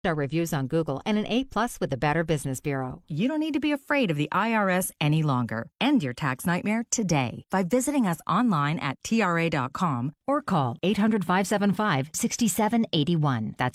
Our reviews on Google and an A+ with the Better Business Bureau. You don't need to be afraid of the IRS any longer. End your tax nightmare today by visiting us online at TRA.com or call 800-575-6781. That's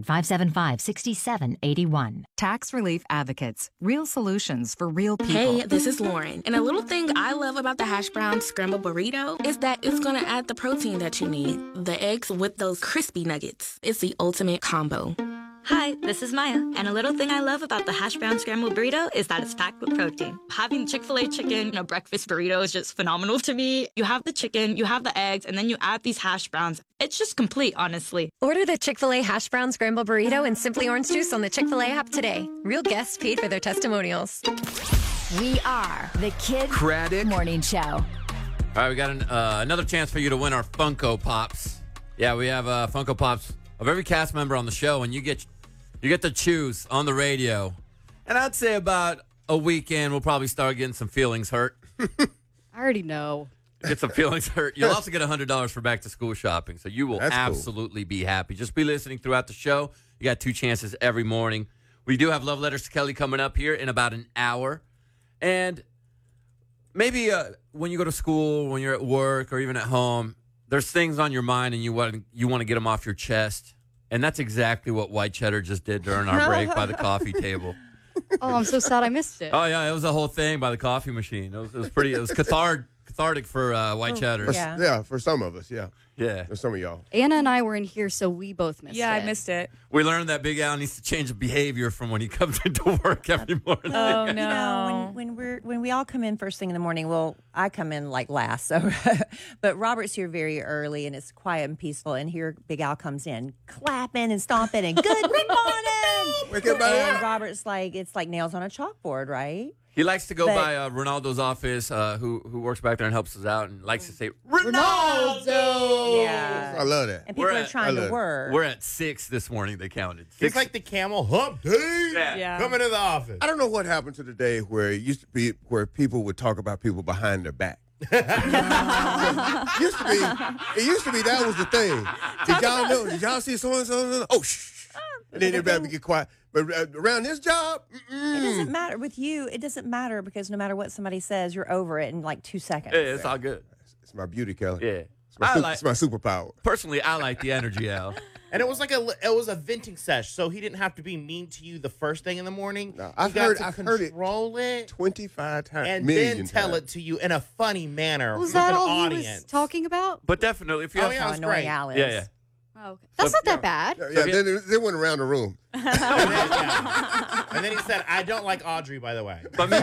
800-575-6781. Tax Relief Advocates. Real solutions for real people. Hey, this is Lauren. And a little thing I love about the hash brown scrambled burrito is that it's going to add the protein that you need. The eggs with those crispy nuggets. It's the ultimate combo. Hi, this is Maya, and a little thing I love about the hash brown scrambled burrito is that it's packed with protein. Having Chick-fil-A chicken in a breakfast burrito is just phenomenal to me. You have the chicken, you have the eggs, and then you add these hash browns. It's just complete, honestly. Order the Chick-fil-A hash brown scrambled burrito and Simply Orange Juice on the Chick-fil-A app today. Real guests paid for their testimonials. We are the Kid Craddock Morning Show. All right, we got another chance for you to win our Funko Pops. Yeah, we have Funko Pops of every cast member on the show, and you get to choose on the radio. And I'd say about a weekend, we'll probably start getting some feelings hurt. I already know. Get some feelings hurt. You'll also get $100 for back-to-school shopping, so you will absolutely be happy. Just be listening throughout the show. You got 2 chances every morning. We do have Love Letters to Kelly coming up here in about an hour. And maybe when you go to school, when you're at work, or even at home, there's things on your mind and you want to get them off your chest. And that's exactly what White Cheddar just did during our break by the coffee table. Oh, I'm so sad I missed it. Oh, yeah, it was a whole thing by the coffee machine. It was cathartic for White Cheddar. Yeah, for some of us, yeah. Yeah. For some of y'all. Anna and I were in here, so we both missed it. Yeah, I missed it. We learned that Big Al needs to change the behavior from when he comes into work every morning. Oh, no. You know, when we all come in first thing in the morning, well, I come in like last, so but Robert's here very early and it's quiet and peaceful, and here Big Al comes in clapping and stomping and good morning. And Robert's like, it's like nails on a chalkboard, right? He likes to go by Ronaldo's office, who works back there and helps us out, and likes to say, Ronaldo! Yeah. I love that. And people are trying to work. We're at 6 this morning, they counted. It's like the camel hump day coming to the office. I don't know what happened to the day where it used to be where people would talk about people behind their back. It used to be that was the thing. Did y'all know? Did y'all see so-and-so? Oh, shh. And then everybody would get quiet. But around this job, it doesn't matter. With you, it doesn't matter because no matter what somebody says, you're over it in like 2 seconds. Yeah, it's all good. It's my beauty, Kelly. Yeah. It's my superpower. Personally, I like the energy, Al. And it was like a venting sesh, so he didn't have to be mean to you the first thing in the morning. No, I've heard it 25 times, and then tell it to you in a funny manner. Was with that an all audience. he was talking about? But definitely, if you have how annoying Al is. Yeah. Oh, okay. That's not that bad. Yeah, they went around the room. And then he said, I don't like Audrey, by the way. But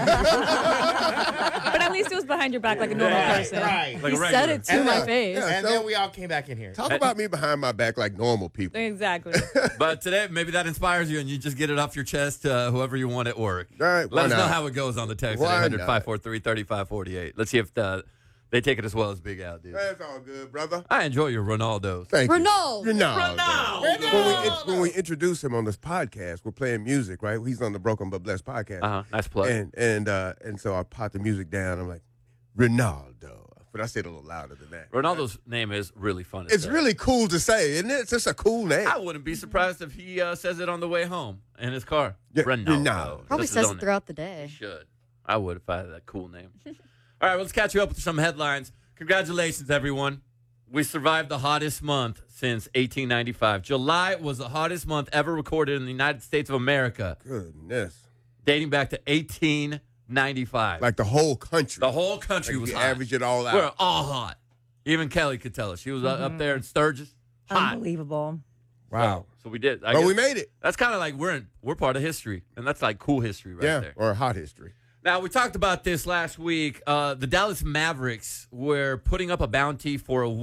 at least it was behind your back like a normal person. Right. He said it to my face. And then we all came back in here. Talk about me behind my back like normal people. Exactly. But today, maybe that inspires you, and you just get it off your chest to whoever you want at work. All right, Let us know how it goes on the text at 800-543-3548. Let's see if they take it as well as Big Al did. That's all good, brother. I enjoy your Ronaldos. Thank you. Ronaldo. When we introduce him on this podcast, we're playing music, right? He's on the Broken But Blessed podcast. Nice plug. And so I pot the music down. I'm like, Ronaldo. But I said it a little louder than that. Ronaldo's name is really fun. It's really cool to say, isn't it? It's just a cool name. I wouldn't be surprised if he says it on the way home in his car. Yeah, Ronaldo. Probably That's his says own it name. throughout the day. He should. I would if I had that cool name. All right, well, let's catch you up with some headlines. Congratulations, everyone. We survived the hottest month since 1895. July was the hottest month ever recorded in the United States of America. Goodness. Dating back to 1895. Like the whole country. The whole country was hot. Average it all out. We're all hot. Even Kelly could tell us. She was up there in Sturgis. Hot. Unbelievable. Wow. So we did. But we made it. That's kind of like we're part of history. And that's like cool history right there. Or hot history. Now, we talked about this last week. The Dallas Mavericks were putting up a bounty for a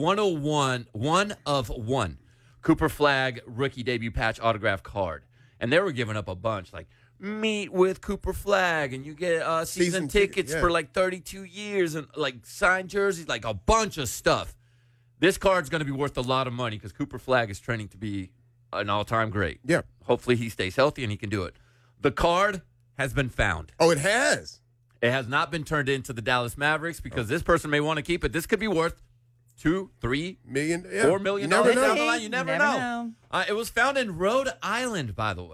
1/1 Cooper Flag rookie debut patch autograph card. And they were giving up a bunch, like meet with Cooper Flag, and you get season tickets for like 32 years, and like signed jerseys, like a bunch of stuff. This card's going to be worth a lot of money because Cooper Flag is trending to be an all-time great. Yeah. Hopefully he stays healthy and he can do it. The card has been found. Oh, it has? It has not been turned into the Dallas Mavericks because this person may want to keep it. This could be worth 2, 3 million, $4 million you never down know. the line. You never know. It was found in Rhode Island, by the way.